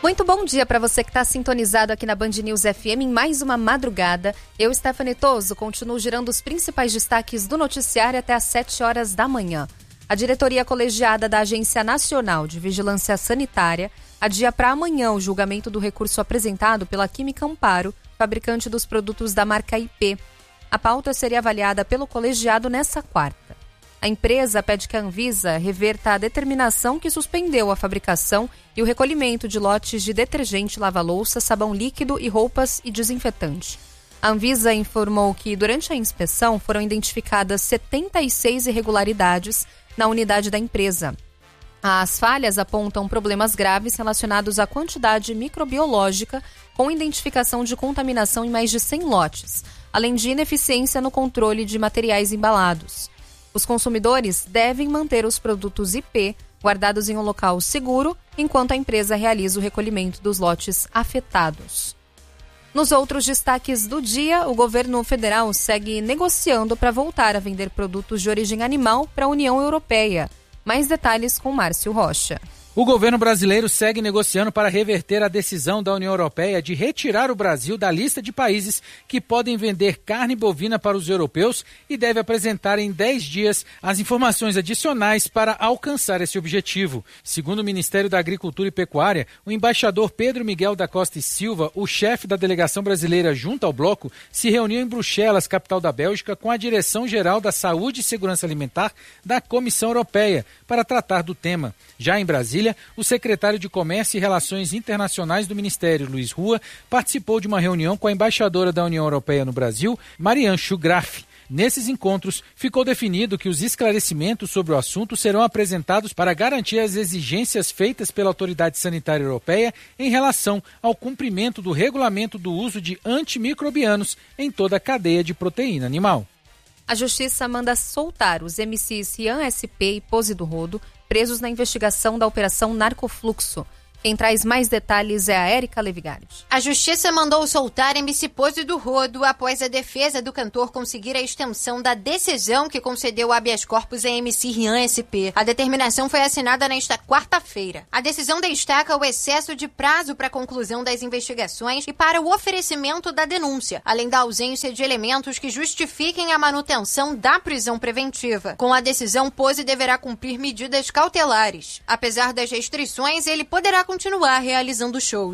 Muito bom dia para você que está sintonizado aqui na Band News FM em mais uma madrugada. Eu, Stephanie Toso, continuo girando os principais destaques do noticiário até às 7 horas da manhã. A diretoria colegiada da Agência Nacional de Vigilância Sanitária adia para amanhã o julgamento do recurso apresentado pela Química Amparo, fabricante dos produtos da marca IP. A pauta seria avaliada pelo colegiado nesta quarta. A empresa pede que a Anvisa reverta a determinação que suspendeu a fabricação e o recolhimento de lotes de detergente, lava-louça, sabão líquido e roupas e desinfetante. A Anvisa informou que, durante a inspeção, foram identificadas 76 irregularidades na unidade da empresa. As falhas apontam problemas graves relacionados à quantidade microbiológica, com identificação de contaminação em mais de 100 lotes, além de ineficiência no controle de materiais embalados. Os consumidores devem manter os produtos IP guardados em um local seguro, enquanto a empresa realiza o recolhimento dos lotes afetados. Nos outros destaques do dia, o governo federal segue negociando para voltar a vender produtos de origem animal para a União Europeia. Mais detalhes com Márcio Rocha. O governo brasileiro segue negociando para reverter a decisão da União Europeia de retirar o Brasil da lista de países que podem vender carne bovina para os europeus e deve apresentar em 10 dias as informações adicionais para alcançar esse objetivo. Segundo o Ministério da Agricultura e Pecuária, o embaixador Pedro Miguel da Costa e Silva, o chefe da delegação brasileira junto ao bloco, se reuniu em Bruxelas, capital da Bélgica, com a Direção-Geral da Saúde e Segurança Alimentar da Comissão Europeia para tratar do tema. Já em Brasília, o secretário de Comércio e Relações Internacionais do Ministério, Luiz Rua, participou de uma reunião com a embaixadora da União Europeia no Brasil, Marianne Schugraff. Nesses encontros, ficou definido que os esclarecimentos sobre o assunto serão apresentados para garantir as exigências feitas pela Autoridade Sanitária Europeia em relação ao cumprimento do regulamento do uso de antimicrobianos em toda a cadeia de proteína animal. A Justiça manda soltar os MCs Rian SP e Pose do Rodo, presos na investigação da Operação Narcofluxo. Quem traz mais detalhes é a Érica Levigardi. A Justiça mandou soltar MC Pose do Rodo após a defesa do cantor conseguir a extensão da decisão que concedeu habeas corpus a MC Rian SP. A determinação foi assinada nesta quarta-feira. A decisão destaca o excesso de prazo para a conclusão das investigações e para o oferecimento da denúncia, além da ausência de elementos que justifiquem a manutenção da prisão preventiva. Com a decisão, Pose deverá cumprir medidas cautelares. Apesar das restrições, ele poderá continuar realizando shows.